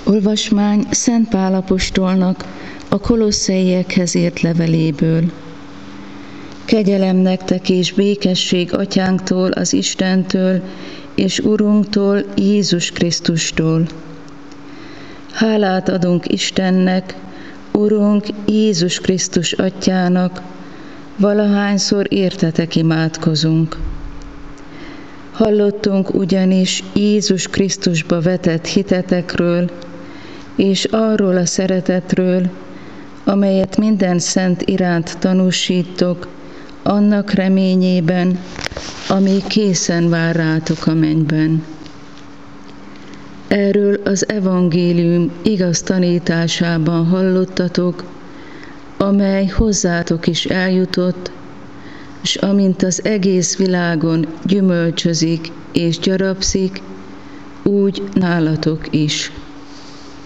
Olvasmány Szent Pál apostolnak a kolosszaiekhez írt leveléből. Kegyelem nektek és békesség Atyánktól, az Istentől és Urunktól, Jézus Krisztustól. Hálát adunk Istennek, Urunk Jézus Krisztus Atyának, valahányszor értetek imádkozunk. Hallottunk ugyanis Jézus Krisztusba vetett hitetekről, és arról a szeretetről, amelyet minden szent iránt tanúsítok, annak reményében, ami készen vár rátok a mennyben. Erről az evangélium igaz tanításában hallottatok, amely hozzátok is eljutott, és amint az egész világon gyümölcsözik és gyarapszik, úgy nálatok is.